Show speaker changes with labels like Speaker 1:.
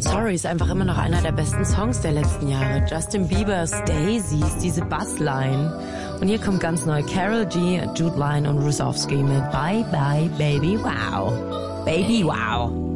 Speaker 1: Sorry ist einfach immer noch einer der besten Songs der letzten Jahre. Justin Bieber's Daisies, diese Bassline. Und hier kommt ganz neu Karol G, Jude Line und Rusowski mit Bye Bye Baby Wow. Baby Wow.